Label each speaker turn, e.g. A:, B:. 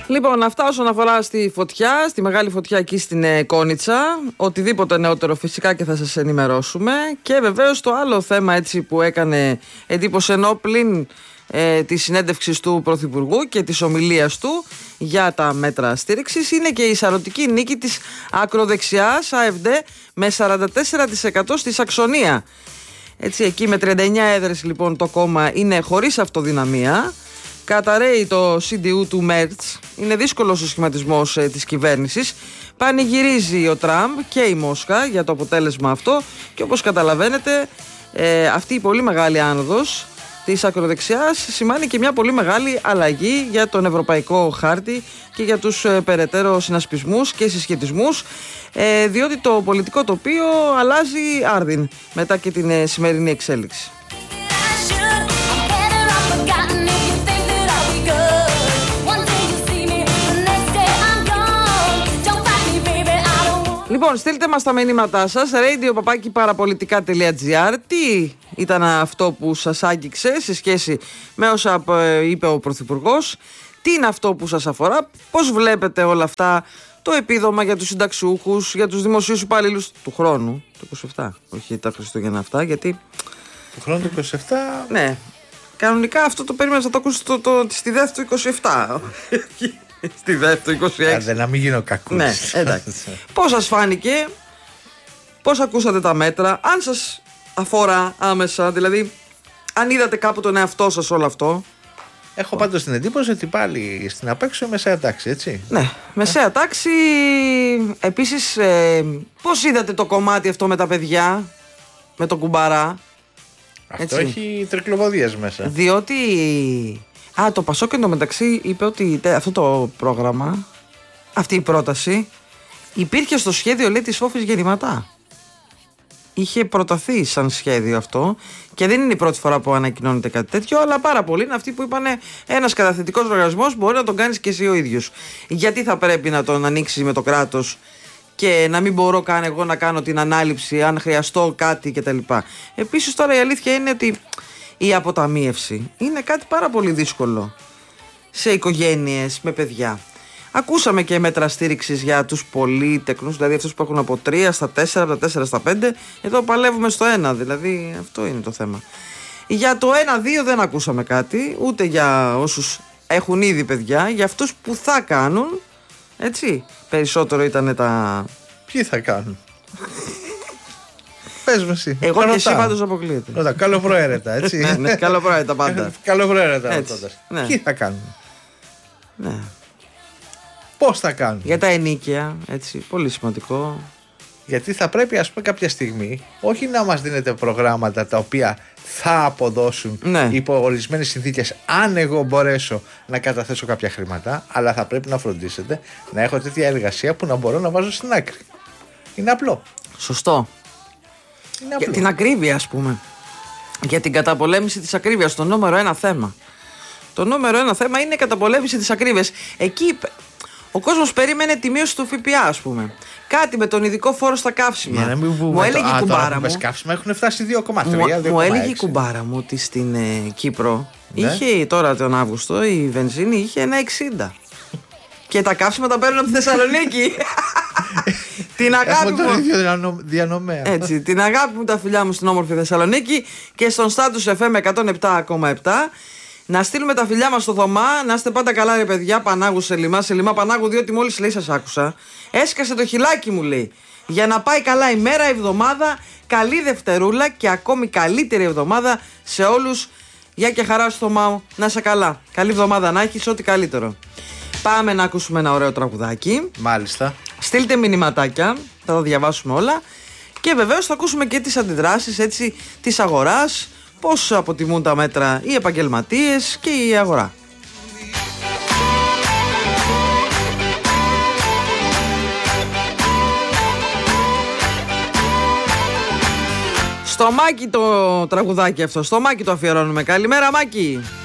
A: Λοιπόν, αυτά όσον αφορά στη φωτιά, στη μεγάλη φωτιά εκεί στην Κόνιτσα. Οτιδήποτε νεότερο φυσικά και θα σας ενημερώσουμε. Και βεβαίως το άλλο θέμα έτσι που έκανε εντύπωση, ενώ πλην της συνέντευξης του Πρωθυπουργού και της ομιλίας του για τα μέτρα στήριξης, είναι και η σαρωτική νίκη της ακροδεξιάς AfD με 44% στη Σαξονία. Έτσι, εκεί με 39 έδρες λοιπόν το κόμμα είναι χωρίς αυτοδυναμία. Καταραίει το CDU του Μέρτς. Είναι δύσκολος ο σχηματισμός της κυβέρνησης. Πανηγυρίζει ο Τραμπ και η Μόσχα για το αποτέλεσμα αυτό. Και όπως καταλαβαίνετε, αυτή η πολύ μεγάλη άνοδος της ακροδεξιάς σημαίνει και μια πολύ μεγάλη αλλαγή για τον ευρωπαϊκό χάρτη και για τους περαιτέρω συνασπισμούς και συσχετισμούς, διότι το πολιτικό τοπίο αλλάζει άρδιν μετά και την σημερινή εξέλιξη. Λοιπόν, στείλτε μας τα μηνύματά σας, radio@parapolitica.gr. Τι ήταν αυτό που σας άγγιξε σε σχέση με όσα είπε ο Πρωθυπουργός, τι είναι αυτό που σας αφορά, πώς βλέπετε όλα αυτά, το επίδομα για τους συνταξιούχους, για τους δημοσίους υπαλλήλους του χρόνου, το 27, όχι τα Χριστούγεννα αυτά, γιατί...
B: Του χρόνου του 27...
A: Ναι, κανονικά αυτό το περίμενα να το ακούσει στη δεύτερη του 27. Στη δεύτερη 26.
B: Άντε να μην γίνω κακούς.
A: Ναι, εντάξει. Πώς σας φάνηκε, πώς ακούσατε τα μέτρα, αν σας αφορά άμεσα, δηλαδή αν είδατε κάπου τον εαυτό σας όλο αυτό.
B: Έχω πάντως την εντύπωση ότι πάλι στην απέξω μεσαία τάξη, έτσι.
A: Ναι, μεσαία τάξη. Επίσης, πώς είδατε το κομμάτι αυτό με τα παιδιά, με τον κουμπαρά.
B: Αυτό
A: έτσι.
B: έχει τρικλοβοδίες μέσα.
A: Διότι... το Πασόκ εντωμεταξύ είπε ότι αυτό το πρόγραμμα, αυτή η πρόταση, υπήρχε στο σχέδιο, λέει, της Φόφης Γεννηματά. Είχε προταθεί σαν σχέδιο αυτό και δεν είναι η πρώτη φορά που ανακοινώνεται κάτι τέτοιο, αλλά πάρα πολλοί είναι αυτοί που είπανε ένας καταθετικός λογαριασμός μπορεί να τον κάνεις και εσύ ο ίδιος. Γιατί θα πρέπει να τον ανοίξεις με το κράτος και να μην μπορώ καν εγώ να κάνω την ανάληψη αν χρειαστώ κάτι κτλ. Επίσης τώρα η αλήθεια είναι ότι η αποταμίευση είναι κάτι πάρα πολύ δύσκολο σε οικογένειες με παιδιά. Ακούσαμε και μέτρα στήριξης για τους πολύτεκνους, δηλαδή αυτούς που έχουν από 3 στα 4, από τα 4 στα 5. Εδώ παλεύουμε στο 1, δηλαδή αυτό είναι το θέμα. Για το 1-2 δεν ακούσαμε κάτι, ούτε για όσους έχουν ήδη παιδιά, για αυτούς που θα κάνουν, έτσι. Περισσότερο ήταν τα...
B: Ποιοι θα κάνουν? Πες μου εσύ.
A: Εγώ και εσύ πάντως αποκλείεται.
B: Ρωτά, καλοπροαίρετα, έτσι.
A: Ναι, καλοπροαίρετα πάντα.
B: Καλοπροαίρετα ρωτώντας.
A: Ναι.
B: Ποιοι θα κάνουν?
A: Ναι.
B: Πώς θα κάνουν?
A: Για τα ενίκαια, έτσι, πολύ σημαντικό.
B: Γιατί θα πρέπει, ας πούμε, κάποια στιγμή όχι να μας δίνετε προγράμματα τα οποία θα αποδώσουν υπό ορισμένες συνθήκες, αν εγώ μπορέσω να καταθέσω κάποια χρήματα, αλλά θα πρέπει να φροντίσετε να έχω τέτοια εργασία που να μπορώ να βάζω στην άκρη. Είναι απλό.
A: Σωστό.
B: Είναι απλό.
A: Για την ακρίβεια, ας πούμε. Για την καταπολέμηση της ακρίβειας, το νούμερο ένα θέμα. Το νούμερο ένα θέμα είναι η καταπολέμηση της ακρίβειας. Εκεί ο κόσμος περίμενε τη μείωση του ΦΠΑ, ας πούμε. Κάτι με τον ειδικό φόρο στα καύσιμα.
B: Μου έλεγε η κουμπάρα μου. Καύσιμα έχουν φτάσει 2,3.
A: Μου έλεγε η κουμπάρα μου ότι στην Κύπρο είχε τώρα τον Αύγουστο η βενζίνη είχε 1,60. Και τα καύσιμα τα παίρνουν από τη Θεσσαλονίκη. Την αγάπη μου.
B: Διανομέα.
A: Έτσι, την αγάπη μου, τα φιλιά μου στην όμορφη Θεσσαλονίκη και στον Status FM 107,7. Να στείλουμε τα φιλιά μας στο Θωμά. Να είστε πάντα καλά, ρε παιδιά. Πανάγου σε λιμά Πανάγου, διότι μόλις λέει σας άκουσα. Έσκασε το χιλάκι μου, λέει. Για να πάει καλά η μέρα, η εβδομάδα. Καλή Δευτερούλα και ακόμη καλύτερη εβδομάδα σε όλους. Γεια και χαρά στο Θωμά. Να είσαι καλά. Καλή εβδομάδα να έχεις, ό,τι καλύτερο. Πάμε να ακούσουμε ένα ωραίο τραγουδάκι.
B: Μάλιστα.
A: Στείλτε μηνυματάκια, θα τα διαβάσουμε όλα. Και βεβαίως θα ακούσουμε και τις αντιδράσεις, έτσι, της αγοράς. Πώς αποτιμούν τα μέτρα οι επαγγελματίες και η αγορά. Στο Μάκη το τραγουδάκι αυτό, στο Μάκη το αφιερώνουμε. Καλημέρα Μάκη.